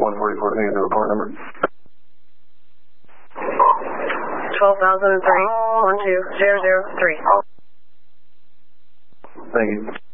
144, can I get the report number? 12,003, 12003. Thank you.